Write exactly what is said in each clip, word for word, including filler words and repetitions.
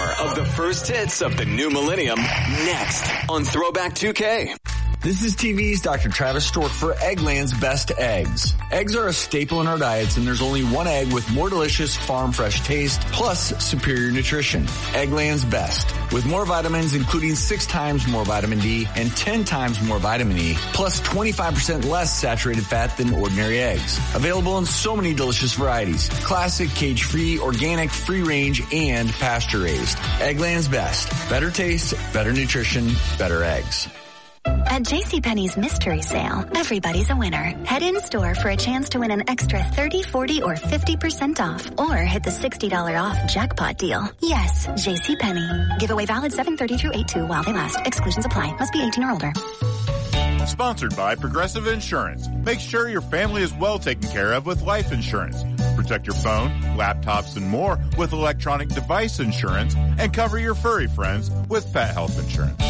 of the first hits of the new millennium next on Throwback two K. This is T V's Doctor Travis Stork for Eggland's Best Eggs. Eggs are a staple in our diets, and there's only one egg with more delicious farm fresh taste plus superior nutrition. Eggland's Best. With more vitamins, including six times more vitamin D and ten times more vitamin E, plus twenty-five percent less saturated fat than ordinary eggs. Available in so many delicious varieties. Classic, cage-free, organic, free-range, and pasture-raised. Eggland's Best. Better taste, better nutrition, better eggs. At JCPenney's Mystery Sale, everybody's a winner. Head in store for a chance to win an extra thirty, forty, or fifty percent off. Or hit the sixty dollars off jackpot deal. Yes, JCPenney. Giveaway valid seven thirty through eight two while they last. Exclusions apply. Must be eighteen or older. Sponsored by Progressive Insurance. Make sure your family is well taken care of with life insurance. Protect your phone, laptops, and more with electronic device insurance. And cover your furry friends with pet health insurance.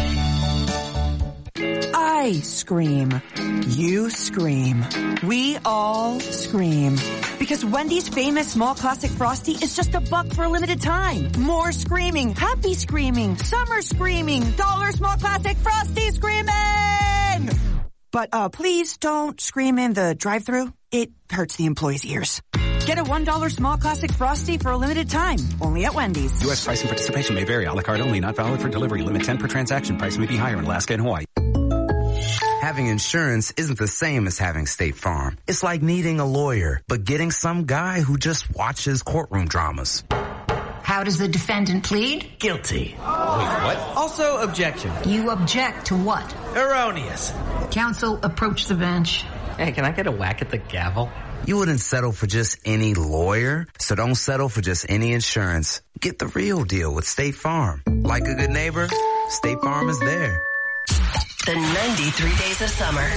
I scream. You scream. We all scream. Because Wendy's famous small classic Frosty is just a buck for a limited time. More screaming, happy screaming, summer screaming, dollar small classic Frosty screaming! But uh please don't scream in the drive-thru. It hurts the employees' ears. Get a one dollar small classic Frosty for a limited time. Only at Wendy's. U S price and participation may vary. A la carte only. Not valid for delivery. Limit ten per transaction. Price may be higher in Alaska and Hawaii. Having insurance isn't the same as having State Farm. It's like needing a lawyer, but getting some guy who just watches courtroom dramas. How does the defendant plead? Guilty. Wait, what? Also, objection. You object to what? Erroneous. Counsel, approach the bench. Hey, can I get a whack at the gavel? You wouldn't settle for just any lawyer, so don't settle for just any insurance. Get the real deal with State Farm. Like a good neighbor, State Farm is there. The ninety-three days of summer.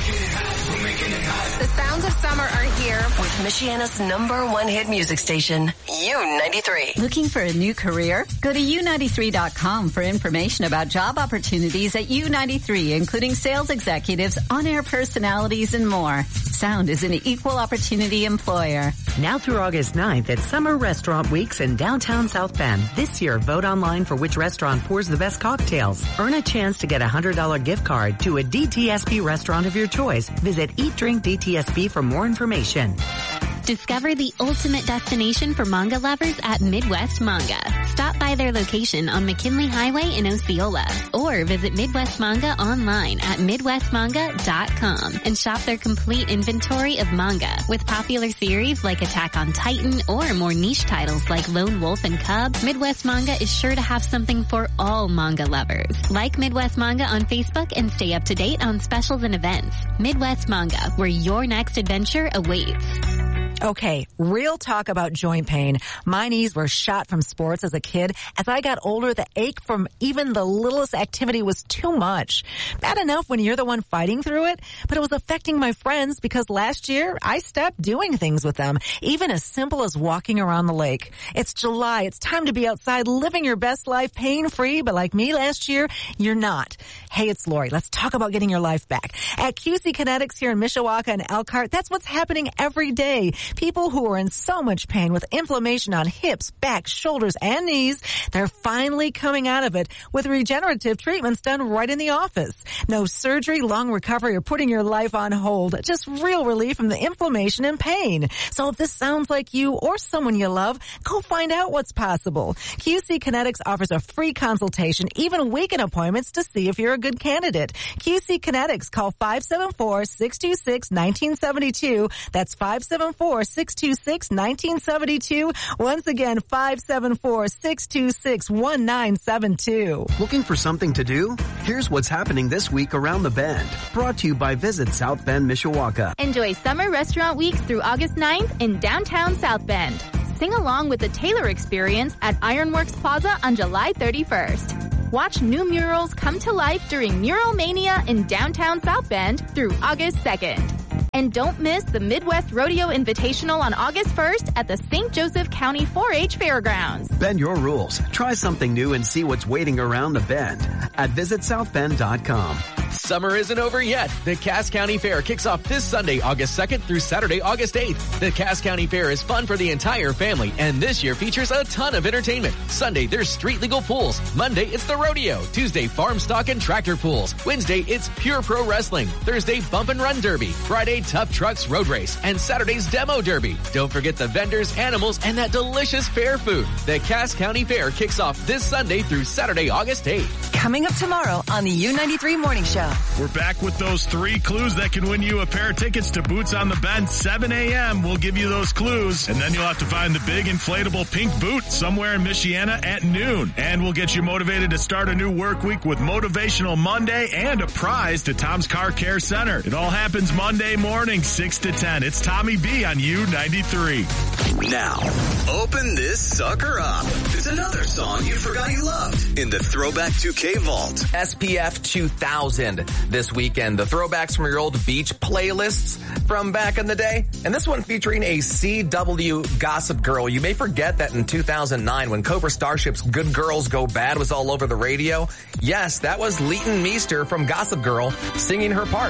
The sounds of summer are here with Michiana's number one hit music station, U ninety-three. Looking for a new career? Go to U ninety-three dot com for information about job opportunities at U ninety-three, including sales executives, on-air personalities, and more. Sound is an equal opportunity employer. Now through August ninth at Summer Restaurant Weeks in downtown South Bend. This year, vote online for which restaurant pours the best cocktails. Earn a chance to get a one hundred dollars gift card to a D T S P restaurant of your choice. Visit Eat Drink D T S P for more information. Discover the ultimate destination for manga lovers at Midwest Manga. Stop by their location on McKinley Highway in Osceola or visit Midwest Manga online at midwest manga dot com and shop their complete inventory of manga with popular series like Attack on Titan or more niche titles like Lone Wolf and Cub. Midwest Manga is sure to have something for all manga lovers. Like Midwest Manga on Facebook and stay up to date on specials and events. Midwest Manga, where your next adventure awaits. Okay, real talk about joint pain. My knees were shot from sports as a kid. As I got older, the ache from even the littlest activity was too much. Bad enough when you're the one fighting through it, but it was affecting my friends because last year I stopped doing things with them, even as simple as walking around the lake. It's July. It's time to be outside living your best life pain-free, but like me last year, you're not. Hey, it's Lori. Let's talk about getting your life back. At Q C Kinetics here in Mishawaka and Elkhart, that's what's happening every day. People who are in so much pain with inflammation on hips, back, shoulders, and knees, they're finally coming out of it with regenerative treatments done right in the office. No surgery, long recovery, or putting your life on hold. Just real relief from the inflammation and pain. So if this sounds like you or someone you love, go find out what's possible. Q C Kinetics offers a free consultation, even weekend appointments to see if you're a good candidate. Q C Kinetics, call five seven four, six two six, one nine seven two. That's five seven four, six two six, one nine seven two. Once again, five seven four, six two six, one nine seven two. Looking for something to do? Here's what's happening this week around the Bend. Brought to you by Visit South Bend, Mishawaka. Enjoy Summer Restaurant Weeks through August ninth in downtown South Bend. Sing along with the Taylor Experience at Ironworks Plaza on July thirty-first. Watch new murals come to life during Mural Mania in downtown South Bend through August second. And don't miss the Midwest Rodeo Invitational on August first at the Saint Joseph County four H Fairgrounds. Bend your rules. Try something new and see what's waiting around the Bend at visit south bend dot com. Summer isn't over yet. The Cass County Fair kicks off this Sunday, August second through Saturday, August eighth. The Cass County Fair is fun for the entire family, and this year features a ton of entertainment. Sunday, there's street legal pools. Monday, it's the rodeo. Tuesday, farm stock and tractor pools. Wednesday, it's pure pro wrestling. Thursday, bump and run derby. Friday, tough trucks road race. And Saturday's demo derby. Don't forget the vendors, animals, and that delicious fair food. The Cass County Fair kicks off this Sunday through Saturday, August eighth. Coming up tomorrow on the U ninety-three Morning Show. We're back with those three clues that can win you a pair of tickets to Boots on the Bend. seven a.m. We'll give you those clues, and then you'll have to find the big inflatable pink boot somewhere in Michiana at noon. And we'll get you motivated to start a new work week with Motivational Monday and a prize to Tom's Car Care Center. It all happens Monday morning, six to ten. It's Tommy B on U ninety-three. Now, open this sucker up. There's another song you forgot you loved in the Throwback two K Vault. S P F two thousand this weekend. The throwbacks from your old beach playlists from back in the day. And this one featuring a C W Gossip Girl. You may forget that in two thousand nine when Cobra Starship's Good Girls Go Bad was all over the radio. Yes, that was Leighton Meester from Gossip Girl singing her part.